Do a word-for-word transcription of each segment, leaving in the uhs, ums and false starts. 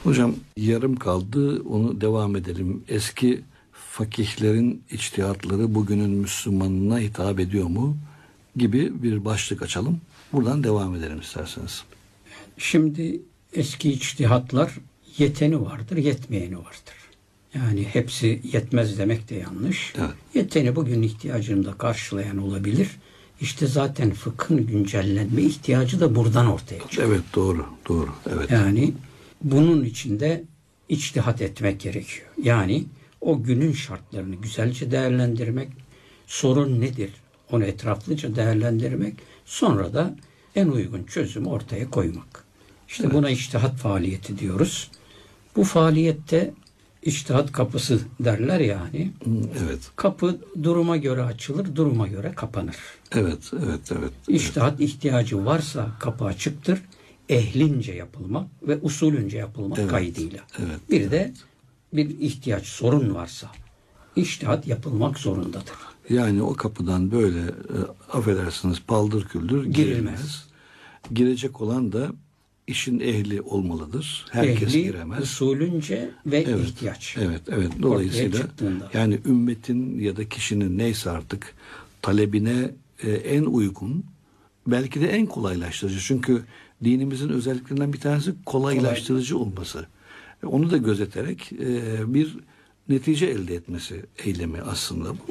Hocam yarım kaldı, onu devam edelim. Eski fakihlerin içtihatları bugünün Müslümanına hitap ediyor mu gibi bir başlık açalım. Buradan devam edelim isterseniz. Şimdi eski içtihatlar yeteni vardır, yetmeyeni vardır. Yani hepsi yetmez demek de yanlış. Evet. Yeteni bugün ihtiyacını da karşılayan olabilir. İşte zaten fıkhın güncellenme ihtiyacı da buradan ortaya çıkıyor. Evet, doğru, doğru. Evet. Yani bunun içinde içtihat etmek gerekiyor. Yani o günün şartlarını güzelce değerlendirmek, sorun nedir onu etraflıca değerlendirmek, sonra da en uygun çözümü ortaya koymak. İşte evet. Buna içtihat faaliyeti diyoruz. Bu faaliyette içtihat kapısı derler yani. Evet. Kapı duruma göre açılır, duruma göre kapanır. Evet, evet, evet. İçtihat evet. ihtiyacı varsa kapı açıktır. Ehlince yapılmak ve usulünce yapılmak evet. kaydıyla. Evet, bir evet. de bir ihtiyaç, sorun varsa içtihat yapılmak zorundadır. Yani o kapıdan böyle e, affedersiniz paldır küldür girilmez. girilmez. Girecek olan da işin ehli olmalıdır. Herkes ehli, giremez. Usulünce ve evet, ihtiyaç. Evet, evet. Dolayısıyla yani ümmetin ya da kişinin neyse artık talebine e, en uygun, belki de en kolaylaştırıcı. Çünkü dinimizin özelliklerinden bir tanesi kolaylaştırıcı Kolay. olması. Onu da gözeterek e, bir netice elde etmesi eylemi aslında bu.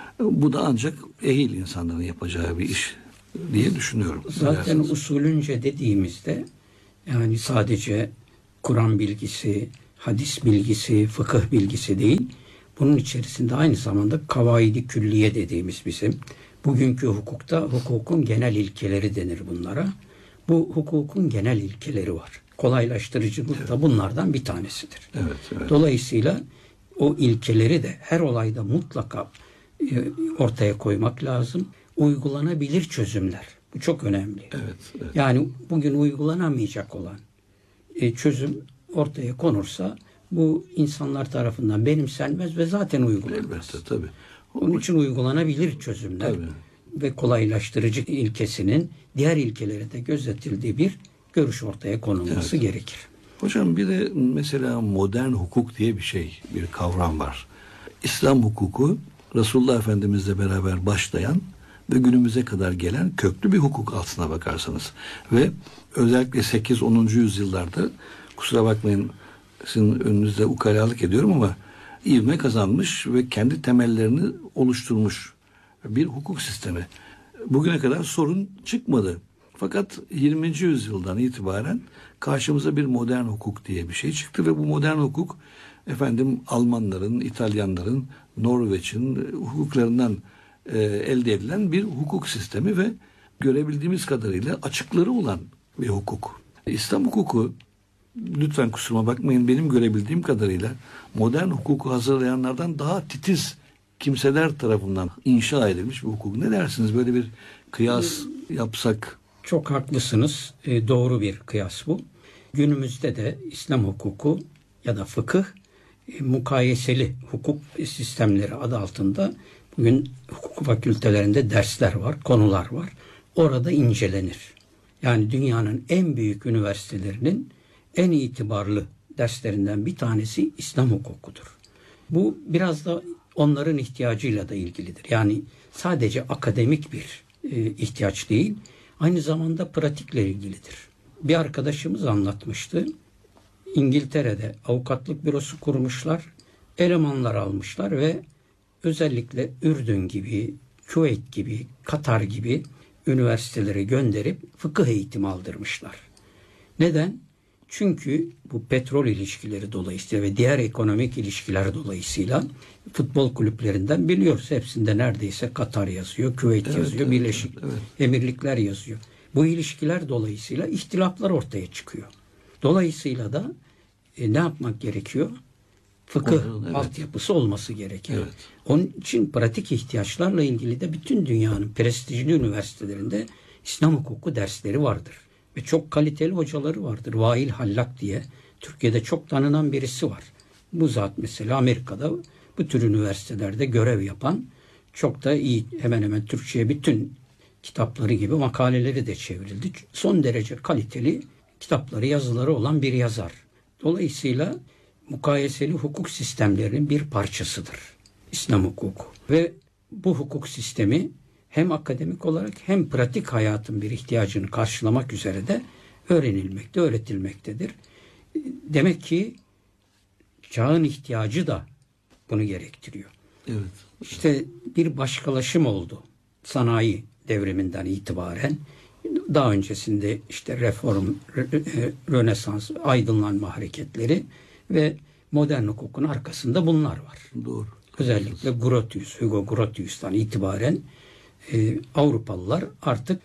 Bu da ancak ehil insanların yapacağı bir iş diye düşünüyorum. Zaten usulünce dediğimizde yani sadece Kur'an bilgisi, hadis bilgisi, fıkıh bilgisi değil, bunun içerisinde aynı zamanda kavaidi külliye dediğimiz bizim bugünkü hukukta hukukun genel ilkeleri denir bunlara. Bu hukukun genel ilkeleri var. Kolaylaştırıcılık evet. da bunlardan bir tanesidir. Evet, evet. Dolayısıyla o ilkeleri de her olayda mutlaka e, ortaya koymak lazım. Uygulanabilir çözümler. Bu çok önemli. Evet, evet. Yani bugün uygulanamayacak olan e, çözüm ortaya konursa bu insanlar tarafından benimsenmez ve zaten uygulanmaz. Elbette tabii. Onun için uygulanabilir çözümler tabii. ve kolaylaştırıcı ilkesinin diğer ilkelere de gözetildiği bir görüş ortaya konulması evet. gerekir. Hocam bir de mesela modern hukuk diye bir şey, bir kavram var. İslam hukuku Resulullah Efendimizle beraber başlayan ve günümüze kadar gelen köklü bir hukuk aslına bakarsanız. Ve özellikle sekiz onuncu yüzyıllarda, kusura bakmayın sizin önünüzde ukalalık ediyorum ama ivme kazanmış ve kendi temellerini oluşturmuş bir hukuk sistemi. Bugüne kadar sorun çıkmadı. Fakat yirminci yüzyıldan itibaren karşımıza bir modern hukuk diye bir şey çıktı ve bu modern hukuk efendim Almanların, İtalyanların, Norveç'in hukuklarından e, elde edilen bir hukuk sistemi ve görebildiğimiz kadarıyla açıkları olan bir hukuk. İslam hukuku, lütfen kusuruma bakmayın, benim görebildiğim kadarıyla modern hukuku hazırlayanlardan daha titiz kimseler tarafından inşa edilmiş bir hukuk. Ne dersiniz, böyle bir kıyas yapsak? Çok haklısınız. E, doğru bir kıyas bu. Günümüzde de İslam hukuku ya da fıkıh e, mukayeseli hukuk sistemleri adı altında bugün hukuk fakültelerinde dersler var, konular var. Orada incelenir. Yani dünyanın en büyük üniversitelerinin en itibarlı derslerinden bir tanesi İslam hukukudur. Bu biraz da onların ihtiyacıyla da ilgilidir. Yani sadece akademik bir e, ihtiyaç değil, aynı zamanda pratikle ilgilidir. Bir arkadaşımız anlatmıştı. İngiltere'de avukatlık bürosu kurmuşlar, elemanlar almışlar ve özellikle Ürdün gibi, Küveyt gibi, Katar gibi üniversitelere gönderip fıkıh eğitimi aldırmışlar. Neden? Çünkü bu petrol ilişkileri dolayısıyla ve diğer ekonomik ilişkiler dolayısıyla futbol kulüplerinden biliyoruz. Hepsinde neredeyse Katar yazıyor, Küveyt evet, yazıyor, evet, Birleşik evet, evet. Emirlikler yazıyor. Bu ilişkiler dolayısıyla ihtilaflar ortaya çıkıyor. Dolayısıyla da e, ne yapmak gerekiyor? Fıkıh Onun, evet. altyapısı olması gerekiyor. Evet. Onun için pratik ihtiyaçlarla ilgili de bütün dünyanın prestijli üniversitelerinde İslam hukuku dersleri vardır. Ve çok kaliteli hocaları vardır. Vail Hallak diye Türkiye'de çok tanınan birisi var. Bu zat mesela Amerika'da bu tür üniversitelerde görev yapan, çok da iyi, hemen hemen Türkçe'ye bütün kitapları gibi makaleleri de çevrildi. Son derece kaliteli kitapları, yazıları olan bir yazar. Dolayısıyla mukayeseli hukuk sistemlerinin bir parçasıdır İslam hukuku. Ve bu hukuk sistemi hem akademik olarak hem pratik hayatın bir ihtiyacını karşılamak üzere de öğrenilmekte, öğretilmektedir. Demek ki çağın ihtiyacı da bunu gerektiriyor. Evet. İşte bir başkalaşım oldu sanayi devriminden itibaren. Daha öncesinde işte reform, Rönesans, aydınlanma hareketleri ve modern hukukun arkasında bunlar var. Doğru. Özellikle Grotius, Hugo Grotius'tan itibaren e, Avrupalılar artık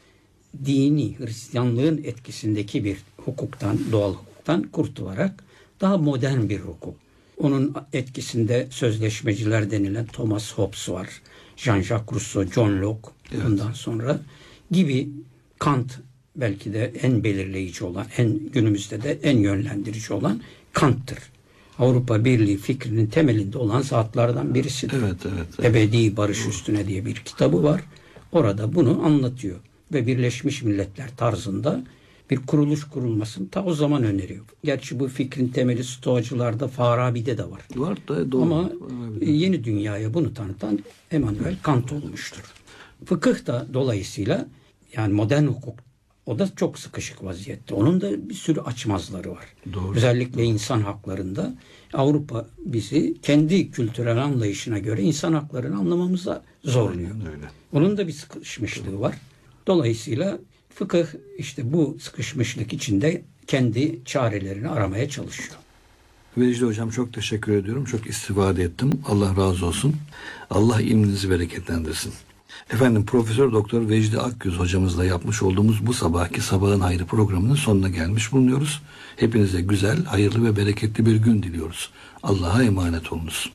dini Hristiyanlığın etkisindeki bir hukuktan, doğal hukuktan kurtularak daha modern bir hukuk. Onun etkisinde sözleşmeciler denilen Thomas Hobbes var, Jean-Jacques Rousseau, John Locke, evet. Ondan sonra gibi Kant belki de en belirleyici olan, en günümüzde de en yönlendirici olan Kant'tır. Avrupa Birliği fikrinin temelinde olan zatlardan birisidir. Evet, evet, evet. Ebedi Barış Üstüne diye bir kitabı var. Orada bunu anlatıyor. Ve Birleşmiş Milletler tarzında bir kuruluş kurulmasını ta o zaman öneriyor. Gerçi bu fikrin temeli Stoacılarda, Farabi'de de var. Var da doğru. Ama yeni dünyaya bunu tanıtan Immanuel Kant olmuştur. Fıkıh da dolayısıyla yani modern hukuk o da çok sıkışık vaziyette. Onun da bir sürü açmazları var. Doğru. Özellikle doğru. İnsan haklarında Avrupa bizi kendi kültürel anlayışına göre insan haklarını anlamamıza zorluyor. Öyle. Onun da bir sıkışmışlığı var. Dolayısıyla fıkıh işte bu sıkışmışlık içinde kendi çarelerini aramaya çalışıyor. Vecdi Hocam çok teşekkür ediyorum. Çok istifade ettim. Allah razı olsun. Allah ilminizi bereketlendirsin. Efendim Profesör Doktor Vecdi Akgüz hocamızla yapmış olduğumuz bu sabahki Sabahın Hayrı programının sonuna gelmiş bulunuyoruz. Hepinize güzel, hayırlı ve bereketli bir gün diliyoruz. Allah'a emanet olunuz.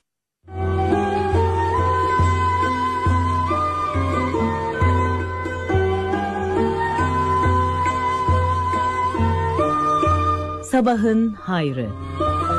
Sabahın Hayrı.